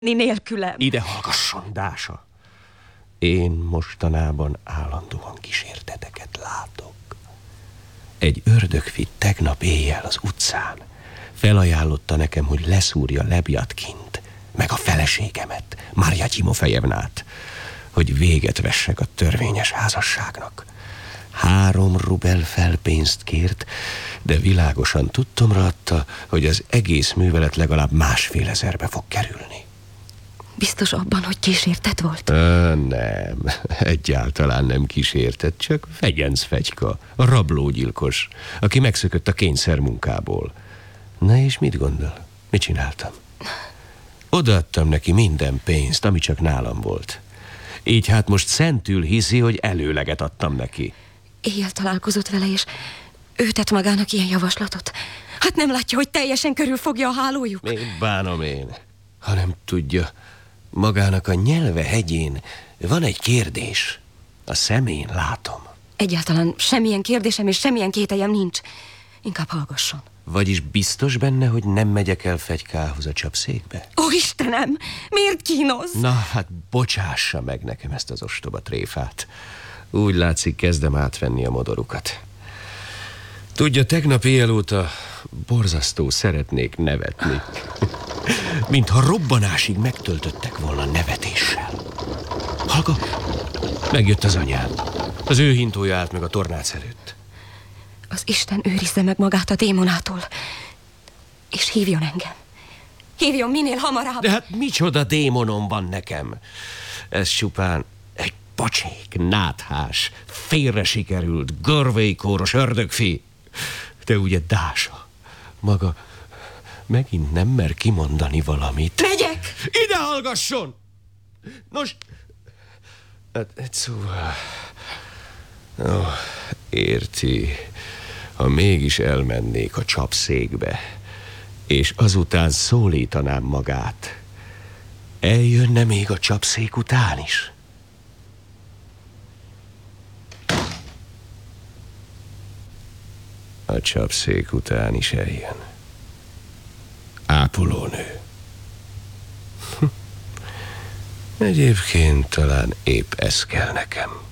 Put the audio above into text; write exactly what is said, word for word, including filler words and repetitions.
nélkülem. Ide hallgasson, Dása. Én mostanában állandóan kísérteteket látok. Egy ördögfi tegnap éjjel az utcán felajánlotta nekem, hogy leszúrja Lebjatkint, meg a feleségemet, Marja Timofejevnát, hogy véget vessek a törvényes házasságnak. Három rubel felpénzt kért, de világosan tudtomra adta, hogy az egész művelet legalább másfél ezerbe fog kerülni. Biztos abban, hogy kísértet volt? Ö, nem, egyáltalán nem kísértet, csak Fegyenc Fegyka, a rablógyilkos, aki megszökött a kényszermunkából. Na és mit gondol? Mit csináltam? Odaadtam neki minden pénzt, ami csak nálam volt. Így hát most szentül hiszi, hogy előleget adtam neki. Éjjel találkozott vele, és ő tett magának ilyen javaslatot. Hát nem látja, hogy teljesen körülfogja a hálójuk? Még bánom én, hanem tudja, magának a nyelve hegyén van egy kérdés. A szemén látom. Egyáltalán semmilyen kérdésem és semmilyen kételjem nincs. Inkább hallgasson. Vagyis biztos benne, hogy nem megyek el Fegykához a csapszékbe? Ó, Istenem! Miért kínoz? Na, hát bocsássa meg nekem ezt az ostoba tréfát. Úgy látszik, kezdem átvenni a modorukat. Tudja, tegnap éjjel óta borzasztó szeretnék nevetni. Mintha robbanásig megtöltöttek volna nevetéssel. Hallga, megjött az anyám. Az ő hintója állt meg a tornác előtt. Az Isten őrizze meg magát a démonától. És hívjon engem. Hívjon minél hamarabb. De hát micsoda démonom van nekem? Ez csupán egy pacsék, náthás, félre sikerült, görvélykóros ördögfi. De ugye Dása maga megint nem mer kimondani valamit. Megyek! Ide hallgasson! Nos, hát egy szóval... Ó, érti, ha mégis elmennék a csapszékbe, és azután szólítanám magát, eljönne még a csapszék után is? A csapszék után is eljön. Ápolónő. Egyébként talán épp ez kell nekem.